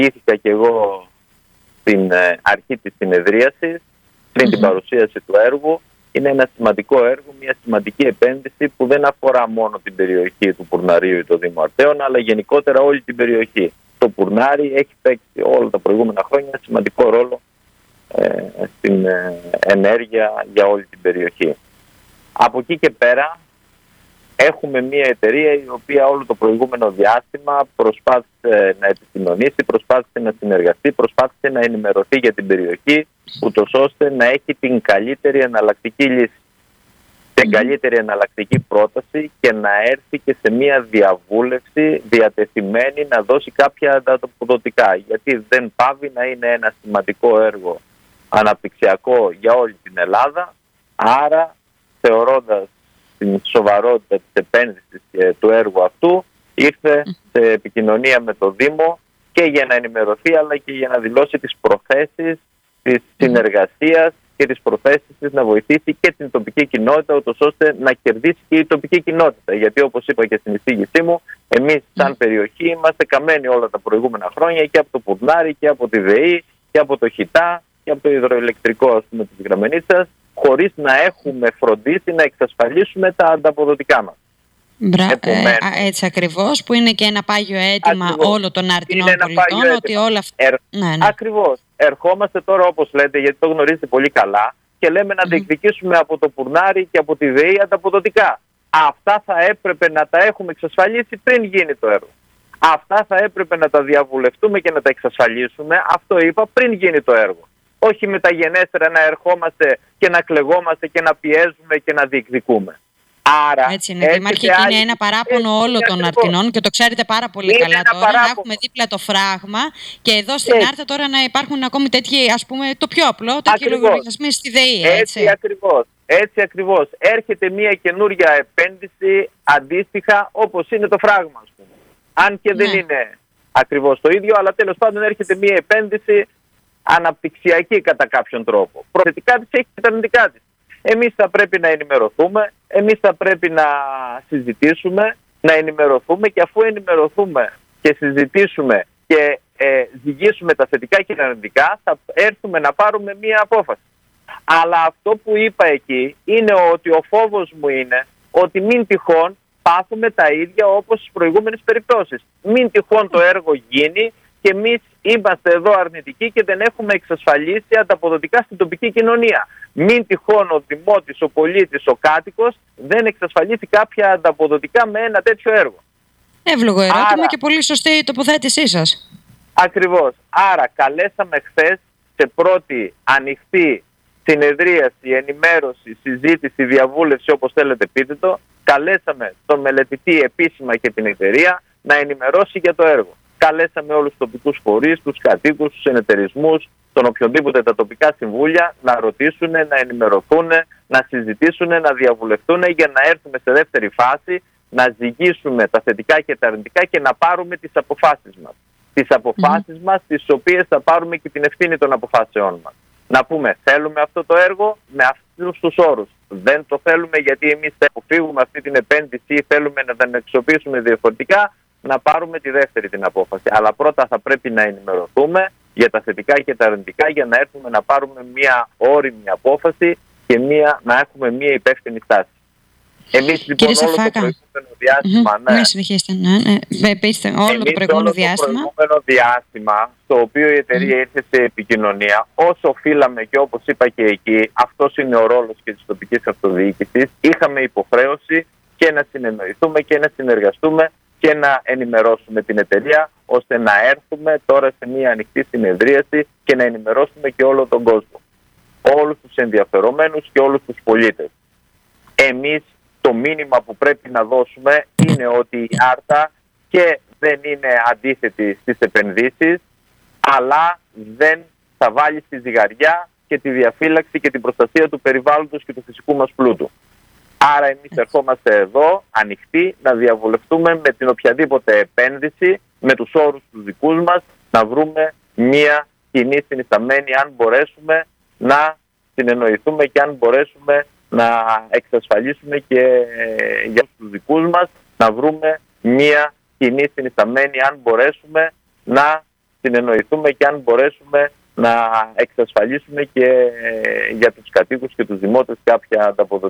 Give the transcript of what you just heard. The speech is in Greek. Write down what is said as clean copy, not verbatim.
εξηγήθηκα και εγώ στην αρχή της συνεδρίασης, πριν την παρουσίαση του έργου, είναι ένα σημαντικό έργο, μια σημαντική επένδυση που δεν αφορά μόνο την περιοχή του Πουρναρίου ή το Δήμο Αρτέων, αλλά γενικότερα όλη την περιοχή. Το Πουρνάρι έχει παίξει όλα τα προηγούμενα χρόνια σημαντικό ρόλο στην ενέργεια για όλη την περιοχή. Από εκεί και πέρα έχουμε μια εταιρεία η οποία όλο το προηγούμενο διάστημα προσπάθησε να επικοινωνήσει, προσπάθησε να συνεργαστεί, προσπάθησε να ενημερωθεί για την περιοχή, ούτως ώστε να έχει την καλύτερη εναλλακτική λύση, την καλύτερη εναλλακτική πρόταση και να έρθει και σε μια διαβούλευση διατεθειμένη να δώσει κάποια ανταποδοτικά. Γιατί δεν πάβει να είναι ένα σημαντικό έργο αναπτυξιακό για όλη την Ελλάδα, άρα θεωρώντας την σοβαρότητα της επένδυσης και του έργου αυτού, ήρθε σε επικοινωνία με το Δήμο και για να ενημερωθεί αλλά και για να δηλώσει τις προθέσεις της συνεργασίας και τις προθέσεις της να βοηθήσει και την τοπική κοινότητα, ούτως ώστε να κερδίσει και η τοπική κοινότητα. Γιατί όπως είπα και στην εισήγησή μου, εμείς σαν περιοχή είμαστε καμένοι όλα τα προηγούμενα χρόνια και από το Πουρνάρι και από τη ΔΕΗ και από το Χιτά και από το υδροελεκτρικό, ας πούμε, της Γραμμενίτσας, χωρίς να έχουμε φροντίσει να εξασφαλίσουμε τα ανταποδοτικά μας. Έτσι ακριβώς, που είναι και ένα πάγιο αίτημα όλων των αρτινών πολιτών, ότι όλα αυτά... Ακριβώς. Ερχόμαστε τώρα, όπως λέτε, γιατί το γνωρίζετε πολύ καλά, και λέμε να διεκδικήσουμε από το Πουρνάρι και από τη ΔΕΗ ανταποδοτικά. Αυτά θα έπρεπε να τα έχουμε εξασφαλίσει πριν γίνει το έργο. Αυτά θα έπρεπε να τα διαβουλευτούμε και να τα εξασφαλίσουμε, αυτό είπα, πριν γίνει το έργο. Όχι μεταγενέστερα να ερχόμαστε και να κλεγόμαστε και να πιέζουμε και να διεκδικούμε. Άρα, έτσι είναι, Δήμαρχε, και είναι ένα παράπονο όλων των αρτινών και το ξέρετε πάρα πολύ καλά τώρα, να έχουμε δίπλα το φράγμα και εδώ στην Άρτα τώρα να υπάρχουν ακόμη τέτοιοι, ας πούμε, το πιο απλό, τέτοιοι λογαριασμοί στη ΔΕΗ. Έτσι ακριβώς. Έρχεται μια καινούρια επένδυση αντίστοιχα όπως είναι το φράγμα, ας πούμε. Αν και δεν είναι ακριβώς το ίδιο, αλλά τέλος πάντων έρχεται μια επένδυση αναπτυξιακή κατά κάποιον τρόπο. Προθετικά της έχει και τα αρνητικά της. Εμείς θα πρέπει να ενημερωθούμε, εμείς θα πρέπει να συζητήσουμε, να ενημερωθούμε, και αφού ενημερωθούμε και συζητήσουμε και ζυγίσουμε τα θετικά και τα αρνητικά, θα έρθουμε να πάρουμε μία απόφαση. Αλλά αυτό που είπα εκεί είναι ότι ο φόβος μου είναι ότι μην τυχόν πάθουμε τα ίδια όπως στις προηγούμενες περιπτώσεις. Μην τυχόν το έργο γίνει και εμείς είμαστε εδώ αρνητικοί και δεν έχουμε εξασφαλίσει ανταποδοτικά στην τοπική κοινωνία. Μην τυχόν ο δημότης, ο πολίτης, ο κάτοικος δεν εξασφαλίσει κάποια ανταποδοτικά με ένα τέτοιο έργο. Εύλογο ερώτημα και πολύ σωστή η τοποθέτησή σας. Ακριβώς. Άρα καλέσαμε χθες σε πρώτη ανοιχτή συνεδρίαση, ενημέρωση, συζήτηση, διαβούλευση, όπως θέλετε πείτε το, καλέσαμε τον μελετητή επίσημα και την εταιρεία να ενημερώσει για το έργο. Καλέσαμε όλους τους τοπικούς φορείς, τους κατοίκους, τους ενεταιρισμούς, τον οποιονδήποτε τα τοπικά συμβούλια να ρωτήσουν, να ενημερωθούν, να συζητήσουν, να διαβουλευτούν για να έρθουμε σε δεύτερη φάση, να ζυγίσουμε τα θετικά και τα αρνητικά και να πάρουμε τις αποφάσεις μας. Τις αποφάσεις μας, τις οποίες θα πάρουμε και την ευθύνη των αποφάσεών μας. Να πούμε, θέλουμε αυτό το έργο με αυτούς τους όρους. Δεν το θέλουμε γιατί εμείς θα αποφύγουμε αυτή την επένδυση ή θέλουμε να την αξιοποιήσουμε διαφορετικά, να πάρουμε τη δεύτερη την απόφαση. Αλλά πρώτα θα πρέπει να ενημερωθούμε για τα θετικά και τα αρνητικά για να έρθουμε να πάρουμε μια όριμη απόφαση και να έχουμε μια υπεύθυνη στάση. Εμείς λοιπόν όλο το προηγούμενο διάστημα, όλο το προηγούμενο διάστημα στο οποίο η εταιρεία ήρθε σε επικοινωνία, όσο οφείλαμε και όπως είπα και εκεί, αυτός είναι ο ρόλος και της τοπικής αυτοδιοίκησης, είχαμε υποχρέωση και να συνεννοηθούμε και να συνεργαστούμε και να ενημερώσουμε την εταιρεία, ώστε να έρθουμε τώρα σε μια ανοιχτή συνεδρίαση και να ενημερώσουμε και όλο τον κόσμο, όλους τους ενδιαφερομένους και όλους τους πολίτες. Εμείς το μήνυμα που πρέπει να δώσουμε είναι ότι η Άρτα και δεν είναι αντίθετη στις επενδύσεις, αλλά δεν θα βάλει στη ζυγαριά και τη διαφύλαξη και την προστασία του περιβάλλοντος και του φυσικού μας πλούτου. Άρα εμείς ερχόμαστε εδώ ανοιχτοί να διαβουλευτούμε με την οποιαδήποτε επένδυση, με τους όρους τους δικούς μας, να βρούμε μια κοινή συνισταμένη, αν μπορέσουμε να συνεννοηθούμε και αν μπορέσουμε να εξασφαλίσουμε και για τους δικούς μας, να βρούμε μια κοινή συνισταμένη, αν μπορέσουμε να συνεννοηθούμε και αν μπορέσουμε να εξασφαλίσουμε και για τους κατοίκους και τους δημότες κάποια ανταποδοτικά.